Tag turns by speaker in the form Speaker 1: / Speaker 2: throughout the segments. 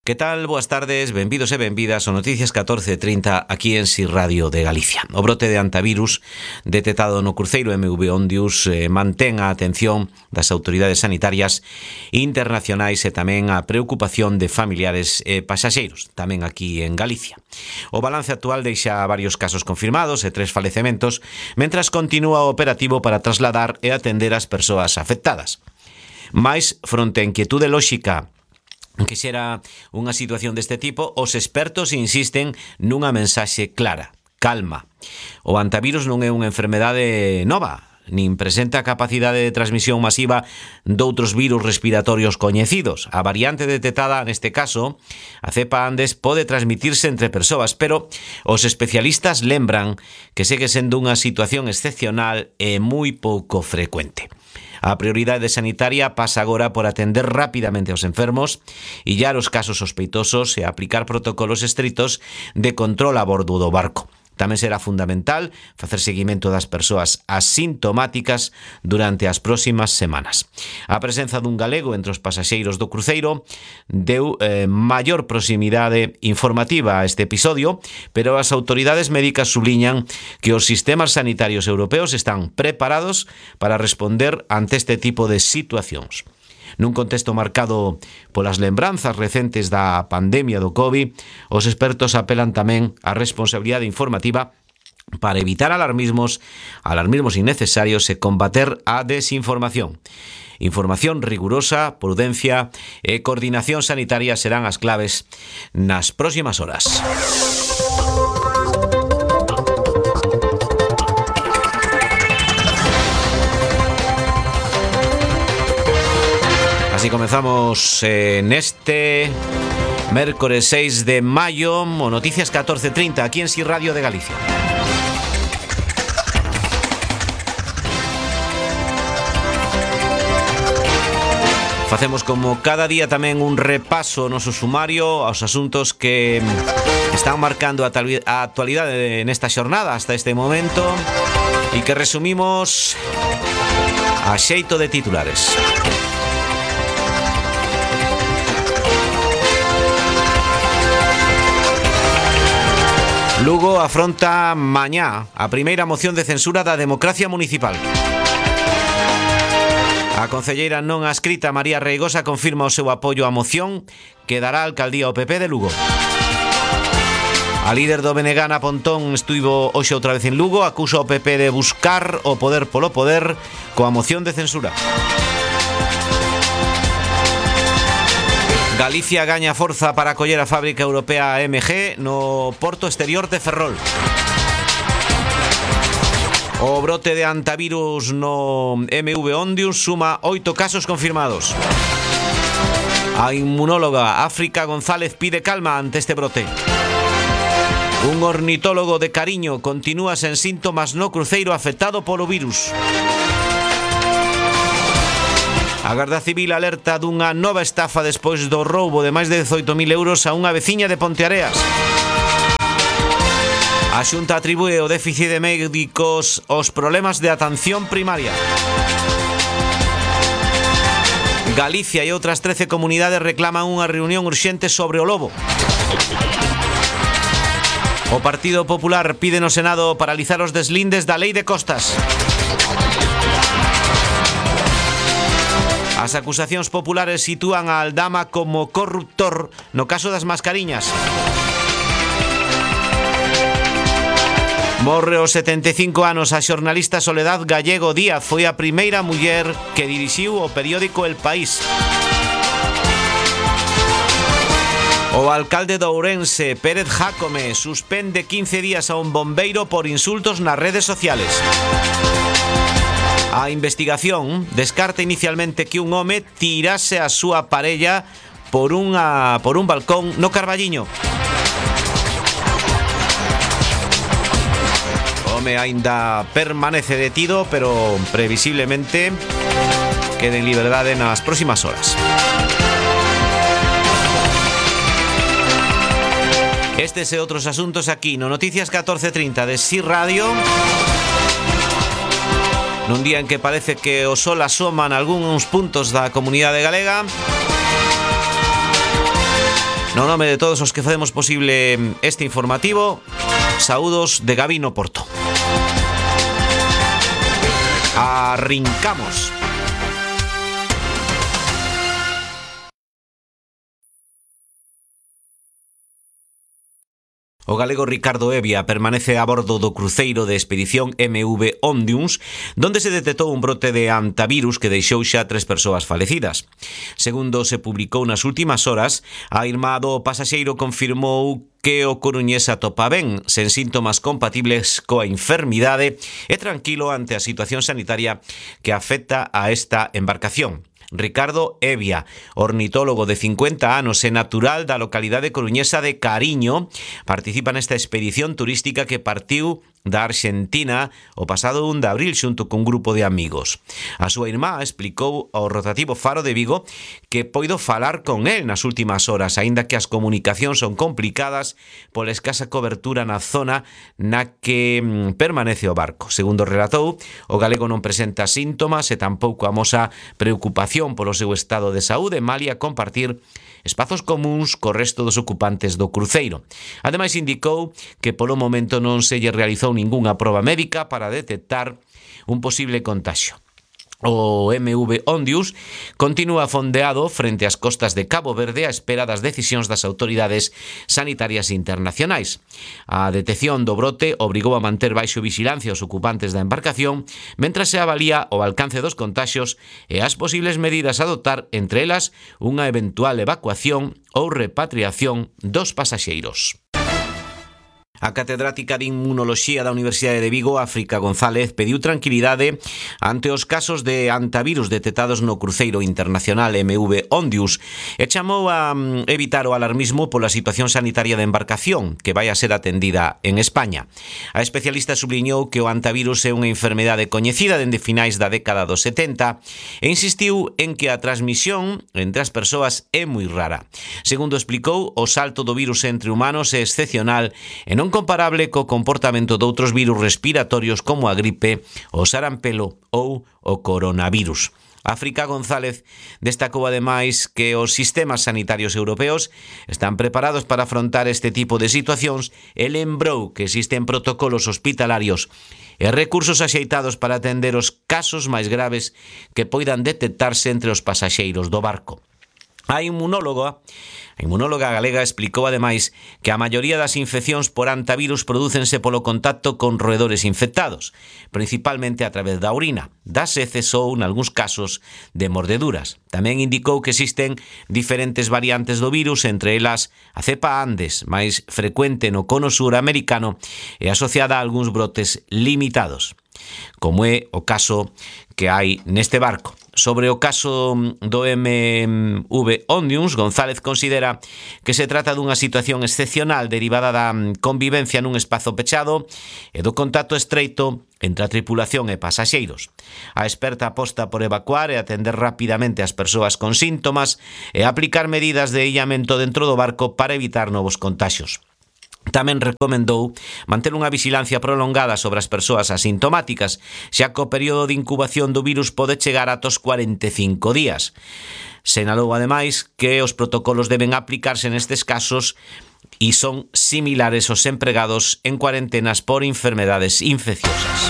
Speaker 1: Que tal? Boas tardes, benvidos e benvidas ao Noticias 1430 aquí en Si Radio de Galicia. O brote de antivirus detectado no cruceiro MV Ondius mantén a atención das autoridades sanitarias internacionais e tamén a preocupación de familiares e pasaxeiros, tamén aquí en Galicia. O balance actual deixa varios casos confirmados e 3 falecementos, mentras continúa o operativo para trasladar e atender as persoas afectadas. Mais, fronte a inquietude lóxica que xera unha situación deste tipo, os expertos insisten nunha mensaxe clara: calma. O antivirus non é unha enfermedade nova, nin presenta a capacidade de transmisión masiva doutros virus respiratorios coñecidos. A variante detectada neste caso, a cepa Andes, pode transmitirse entre persoas, pero os especialistas lembran que segue sendo unha situación excepcional e moi pouco frecuente. A prioridade sanitaria pasa agora por atender rapidamente aos enfermos, illar os casos sospeitosos e aplicar protocolos estritos de control a bordo do barco. Tamén será fundamental facer seguimento das persoas asintomáticas durante as próximas semanas. A presenza dun galego entre os pasaxeiros do cruceiro deu maior proximidade informativa a este episodio, pero as autoridades médicas subliñan que os sistemas sanitarios europeos están preparados para responder ante este tipo de situacións. Nun contexto marcado polas lembranzas recentes da pandemia do COVID, os expertos apelan tamén á responsabilidade informativa para evitar alarmismos innecesarios e combater a desinformación. Información rigurosa, prudencia e coordinación sanitaria serán as claves nas próximas horas. Así comenzamos neste mércores 6 de maio o Noticias 1430 aquí en Si Radio de Galicia. Facemos como cada día tamén un repaso no noso sumario aos asuntos que están marcando a actualidade nesta xornada hasta este momento e que resumimos a xeito de titulares. Lugo afronta mañá a primeira moción de censura da democracia municipal. A concelleira non adscrita María Reigosa confirma o seu apoio á moción que dará a alcaldía ao PP de Lugo. A líder do BNG, Ana Pontón, estivo hoxe outra vez en Lugo, acusa ao PP de buscar o poder polo poder coa moción de censura. Galicia gaña forza para acoller a fábrica europea AMG no porto exterior de Ferrol. O brote de antivirus no MV Ondius suma 8 casos confirmados. A inmunóloga África González pide calma ante este brote. Un ornitólogo de Cariño continúa sen síntomas no cruceiro afectado polo virus. A Garda Civil alerta dunha nova estafa despois do roubo de máis de 18.000 euros a unha veciña de Ponteareas. A Xunta atribúe o déficit de médicos aos problemas de atención primaria. Galicia e outras 13 comunidades reclaman unha reunión urxente sobre o lobo. O Partido Popular pide no Senado paralizar os deslindes da Lei de Costas. As acusacións populares sitúan a Aldama como corruptor no caso das mascariñas. Morre aos 75 anos a xornalista Soledad Gallego Díaz, foi a primeira muller que dirixiu o periódico El País. O alcalde de Ourense, Pérez Jácome, suspende 15 días a un bombeiro por insultos nas redes sociales. A investigación descarta inicialmente que un home tirase a súa parella por un balcón no Carballiño. O home aínda permanece detido, pero previsiblemente quede en liberdade nas próximas horas. Estes e outros asuntos aquí no Noticias 1430 de Si Radio. Nun día en que parece que o sol asoma en algúns puntos da comunidade galega. No nome de todos os que facemos posible este informativo, saúdos de Gabino Porto. Arrincamos. O galego Ricardo Evia permanece a bordo do cruceiro de expedición MV Ondius, donde se detectou un brote de antivirus que deixou xa 3 persoas falecidas. Segundo se publicou nas últimas horas, a irmá do pasaxeiro confirmou que o coruñés atopa ben, sen síntomas compatibles coa enfermidade e tranquilo ante a situación sanitaria que afecta a esta embarcación. Ricardo Evia, ornitólogo de 50 anos e natural da localidade coruñesa de Cariño, participa nesta expedición turística que partiu da Argentina o pasado 1 de abril xunto cun grupo de amigos. A súa irmá explicou ao rotativo Faro de Vigo que poido falar con el nas últimas horas, aínda que as comunicacións son complicadas pola escasa cobertura na zona na que permanece o barco. Segundo relatou, o galego non presenta síntomas e tampouco amosa preocupación polo seu estado de saúde, malia compartir espazos comuns co resto dos ocupantes do cruceiro. Ademais, indicou que polo momento non se lle realizou ningunha proba médica para detectar un posible contagio. O MV Ondius continúa fondeado frente ás costas de Cabo Verde á espera das decisións das autoridades sanitarias internacionais. A detección do brote obrigou a manter baixo vixilancia os ocupantes da embarcación mentras se avalía o alcance dos contaxios e as posibles medidas a adoptar, entre elas unha eventual evacuación ou repatriación dos pasaxeiros. A catedrática de Inmunoloxía da Universidade de Vigo, África González, pediu tranquilidade ante os casos de antivirus detectados no cruceiro internacional MV Ondius e chamou a evitar o alarmismo pola situación sanitaria da embarcación que vai a ser atendida en España. A especialista subliñou que o antivirus é unha enfermedade coñecida dende finais da década dos 70 e insistiu en que a transmisión entre as persoas é moi rara. Segundo explicou, o salto do virus entre humanos é excepcional e non comparable co comportamento de outros virus respiratorios como a gripe, o sarampelo ou o coronavirus. África González destacou ademais que os sistemas sanitarios europeos están preparados para afrontar este tipo de situacións e lembrou que existen protocolos hospitalarios e recursos axeitados para atender os casos máis graves que poidan detectarse entre os pasaxeiros do barco. A inmunóloga galega explicou ademais que a maioría das infeccións por antivirus prodúcense polo contacto con roedores infectados, principalmente a través da orina, das heces ou, nalgúns casos, de mordeduras. Tamén indicou que existen diferentes variantes do virus, entre elas a cepa Andes, máis frecuente no cono sur americano e asociada a algúns brotes limitados, como é o caso que hai neste barco. Sobre o caso do MV Ondius, González considera que se trata dunha situación excepcional derivada da convivencia nun espazo pechado e do contacto estreito entre a tripulación e pasaxeiros. A experta aposta por evacuar e atender rapidamente as persoas con síntomas e aplicar medidas de illamento dentro do barco para evitar novos contaxios. Tamén recomendou manter unha vixilancia prolongada sobre as persoas asintomáticas, xa que o período de incubación do virus pode chegar ata os 45 días. Senalou ademais que os protocolos deben aplicarse nestes casos e son similares aos empregados en cuarentenas por enfermedades infecciosas.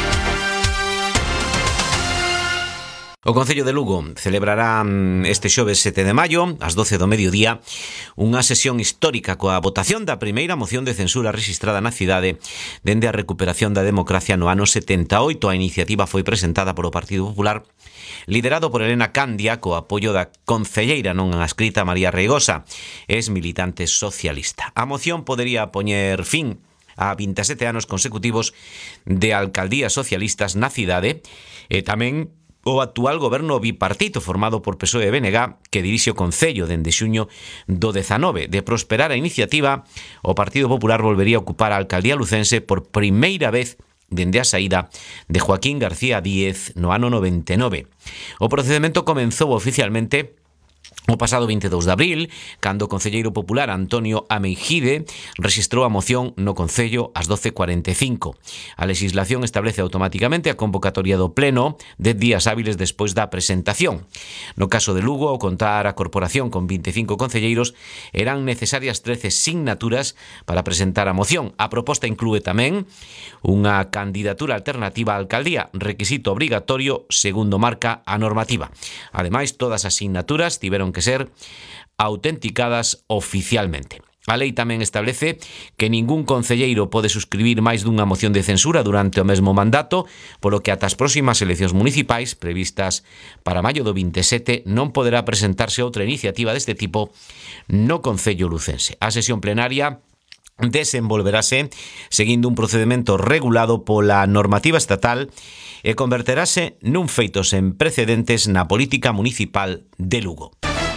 Speaker 1: O Concello de Lugo celebrará este xoves 7 de maio, ás 12 do mediodía, unha sesión histórica coa votación da primeira moción de censura rexistrada na cidade dende a recuperación da democracia no ano 78. A iniciativa foi presentada polo Partido Popular, liderado por Elena Candia, co apoio da concelleira non adscrita María Reigosa, es militante socialista. A moción podería poñer fin a 27 anos consecutivos de alcaldías socialistas na cidade e tamén o actual goberno bipartito formado por PSOE e BNG que dirixe o Concello dende xuño do 19. De prosperar a iniciativa, o Partido Popular volvería a ocupar a alcaldía lucense por primeira vez dende a saída de Joaquín García Díez no ano 99. O procedimento comenzou oficialmente O pasado 22 de abril, cando o concelleiro popular Antonio Ameijide rexistrou a moción no Concello ás 12:45. A legislación establece automáticamente a convocatoria do pleno 10 días hábiles despois da presentación. No caso de Lugo, ao contar a corporación con 25 concelleiros, eran necesarias 13 signaturas para presentar a moción. A proposta inclúe tamén unha candidatura alternativa á alcaldía, requisito obrigatorio segundo marca a normativa. Ademais, todas as signaturas tiveron que ser autenticadas oficialmente. A lei tamén establece que ningún concelleiro pode suscribir máis dunha moción de censura durante o mesmo mandato, polo que ata as próximas eleccións municipais previstas para maio do 27 non poderá presentarse outra iniciativa deste tipo no Concello lucense. A sesión plenaria desenvolverase seguindo un procedimento regulado pola normativa estatal e converterase nun feito sen precedentes na política municipal de Lugo.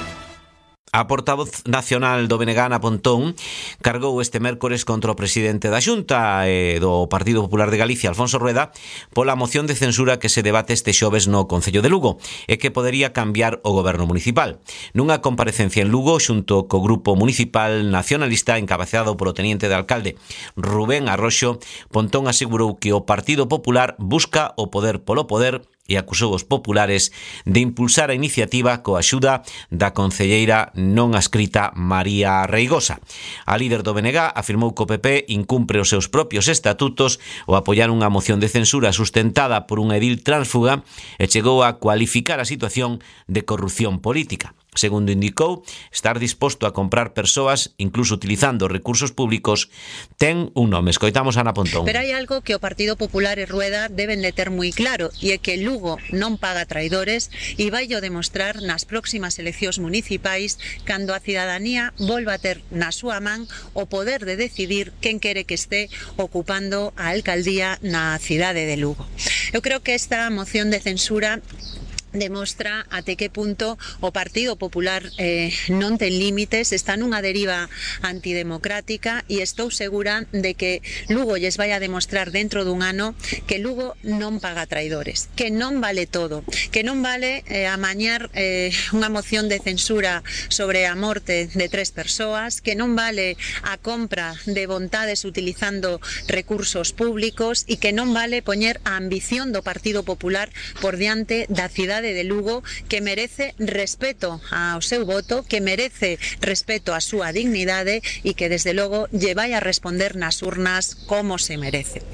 Speaker 1: A portavoz nacional do BNG, Ana Pontón, cargou este mércores contra o presidente da Xunta do Partido Popular de Galicia, Alfonso Rueda, pola moción de censura que se debate este xoves no Concello de Lugo e que podería cambiar o goberno municipal. Nunha comparecencia en Lugo, xunto co grupo municipal nacionalista encabezado polo teniente de alcalde Rubén Arroxo, Pontón asegurou que o Partido Popular busca o poder polo poder e acusou os populares de impulsar a iniciativa coa axuda da concelleira non adscrita María Reigosa. A líder do BNG afirmou que o PP incumpre os seus propios estatutos ao apoiar unha moción de censura sustentada por unha edil tránsfuga e chegou a cualificar a situación de corrupción política. Segundo indicou, estar disposto a comprar persoas, incluso utilizando recursos públicos, ten un nome. Escoitamos a Ana Pontón.
Speaker 2: Pero hai algo que o Partido Popular e Rueda deben de ter moi claro, e é que Lugo non paga traidores e vai o demostrar nas próximas eleccións municipais cando a cidadanía volva a ter na súa man o poder de decidir quen quere que este ocupando a alcaldía na cidade de Lugo. Eu creo que esta moción de censura demostra até que punto o Partido Popular non ten límites, está nunha deriva antidemocrática e estou segura de que Lugo lles vai a demostrar dentro dun ano que Lugo non paga traidores, que non vale todo, que non vale amañar unha moción de censura sobre a morte de 3 persoas, que non vale a compra de vontades utilizando recursos públicos e que non vale poñer a ambición do Partido Popular por diante da cidade de Lugo, que merece respeto ao seu voto, que merece respeto á súa dignidade e que desde logo lle vai a responder nas urnas como se merece.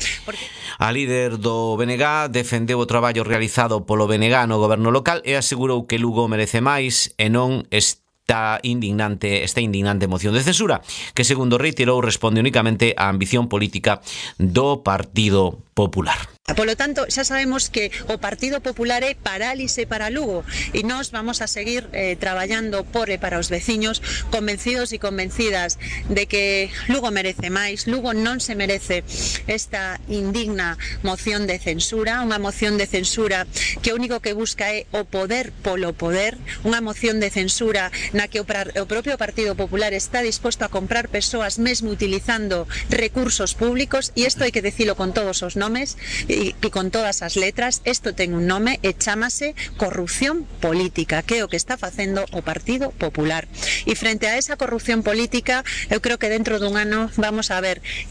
Speaker 1: A líder do BNG defendeu o traballo realizado polo BNG no goberno local e asegurou que Lugo merece máis e non esta indignante moción de censura, que segundo reiterou responde únicamente á ambición política do Partido Popular.
Speaker 2: Polo tanto, xa sabemos que o Partido Popular é parálise para Lugo e nós vamos a seguir traballando por e para os veciños, convencidos e convencidas de que Lugo merece máis. Lugo non se merece esta indigna moción de censura, unha moción de censura que o único que busca é o poder polo poder, unha moción de censura na que o propio Partido Popular está disposto a comprar persoas mesmo utilizando recursos públicos, e isto hai que dicilo con todos os nomes e con todas as letras. Isto ten un nome e chámase corrupción política, que é o que está facendo o Partido Popular. E frente a esa corrupción política, eu creo que dentro dun ano vamos a ver